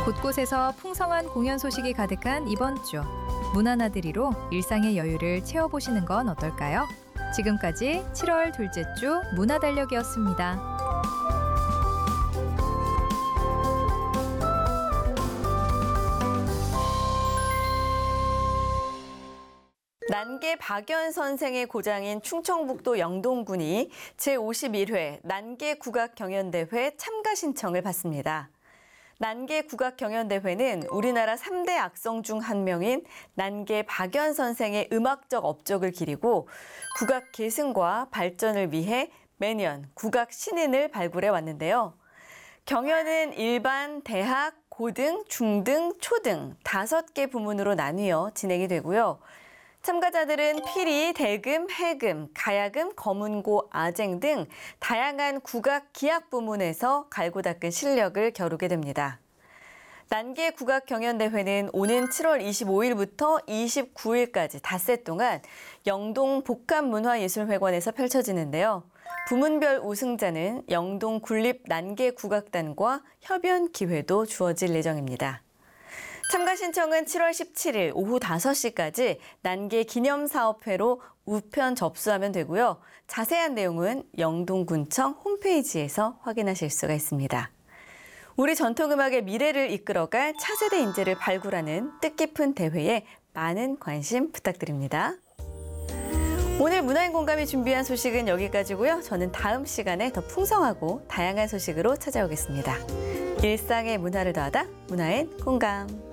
곳곳에서 풍성한 공연 소식이 가득한 이번 주. 문화나들이로 일상의 여유를 채워보시는 건 어떨까요? 지금까지 7월 둘째 주 문화달력이었습니다. 난계 박연 선생의 고장인 충청북도 영동군이 제51회 난계 국악경연대회 참가 신청을 받습니다. 난계 국악경연대회는 우리나라 3대 악성 중 한 명인 난계 박연 선생의 음악적 업적을 기리고 국악 계승과 발전을 위해 매년 국악 신인을 발굴해 왔는데요. 경연은 일반, 대학, 고등, 중등, 초등 5개 부문으로 나뉘어 진행이 되고요. 참가자들은 피리, 대금, 해금, 가야금, 거문고, 아쟁 등 다양한 국악 기악 부문에서 갈고 닦은 실력을 겨루게 됩니다. 난계 국악경연대회는 오는 7월 25일부터 29일까지 닷새 동안 영동 복합문화예술회관에서 펼쳐지는데요. 부문별 우승자는 영동 군립 난계 국악단과 협연 기회도 주어질 예정입니다. 참가 신청은 7월 17일 오후 5시까지 난계 기념사업회로 우편 접수하면 되고요. 자세한 내용은 영동군청 홈페이지에서 확인하실 수가 있습니다. 우리 전통음악의 미래를 이끌어갈 차세대 인재를 발굴하는 뜻깊은 대회에 많은 관심 부탁드립니다. 오늘 문화인 공감이 준비한 소식은 여기까지고요. 저는 다음 시간에 더 풍성하고 다양한 소식으로 찾아오겠습니다. 일상의 문화를 더하다 문화인 공감.